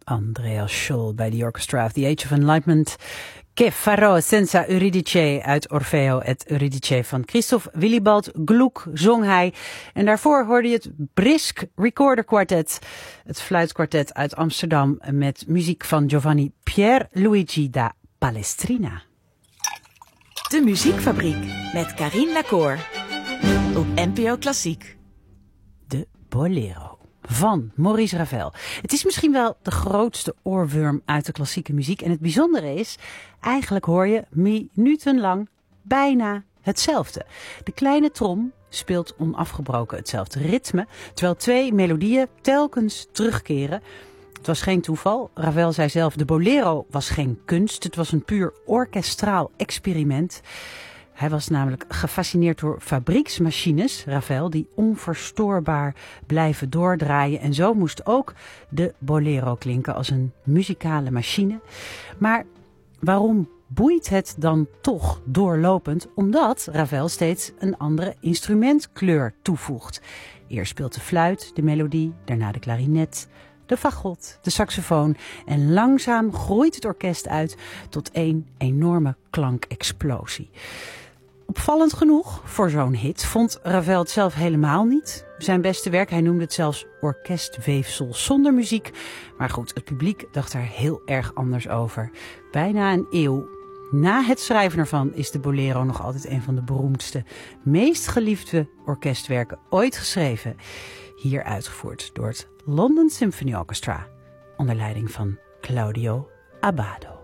Andreas Scholl bij The Orchestra of the Age of Enlightenment. Che farò senza Eurydice uit Orfeo et Eurydice van Christoph Willibald Gluck zong hij. En daarvoor hoorde je het Brisk Recorder Quartet, het fluitkwartet uit Amsterdam met muziek van Giovanni Pierluigi da Palestrina. De Muziekfabriek met Carine Lacour op NPO Klassiek. De Bolero van Maurice Ravel. Het is misschien wel de grootste oorworm uit de klassieke muziek. En het bijzondere is, eigenlijk hoor je minutenlang bijna hetzelfde. De kleine trom speelt onafgebroken hetzelfde ritme, terwijl twee melodieën telkens terugkeren. Het was geen toeval. Ravel zei zelf, de bolero was geen kunst. Het was een puur orkestraal experiment. Hij was namelijk gefascineerd door fabrieksmachines, Ravel, die onverstoorbaar blijven doordraaien. En zo moest ook de bolero klinken als een muzikale machine. Maar waarom boeit het dan toch doorlopend? Omdat Ravel steeds een andere instrumentkleur toevoegt. Eerst speelt de fluit, de melodie, daarna de klarinet, de fagot, de saxofoon. En langzaam groeit het orkest uit tot één enorme klankexplosie. Opvallend genoeg voor zo'n hit vond Ravel het zelf helemaal niet. Zijn beste werk, hij noemde het zelfs orkestweefsel zonder muziek. Maar goed, het publiek dacht daar heel erg anders over. Bijna een eeuw na het schrijven ervan is de bolero nog altijd een van de beroemdste, meest geliefde orkestwerken ooit geschreven. Hier uitgevoerd door het London Symphony Orchestra onder leiding van Claudio Abbado.